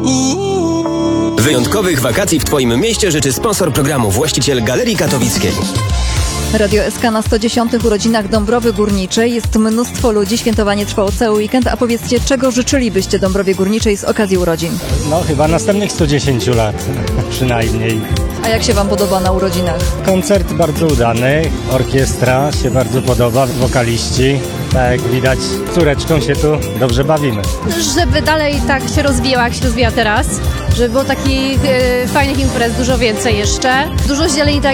Wyjątkowych wakacji w Twoim mieście życzy sponsor programu, właściciel Galerii Katowickiej. Radio SK na 110 urodzinach Dąbrowy Górniczej. Jest mnóstwo ludzi, świętowanie trwało cały weekend. A powiedzcie, czego życzylibyście Dąbrowie Górniczej z okazji urodzin? No chyba następnych 110 lat przynajmniej. A jak się Wam podoba na urodzinach? Koncert bardzo udany, orkiestra się bardzo podoba, wokaliści. Tak jak widać, z córeczką się tu dobrze bawimy. Żeby dalej tak się rozwijała, jak się rozwija teraz. Żeby było takich fajnych imprez dużo więcej jeszcze. Dużo zieleni, tak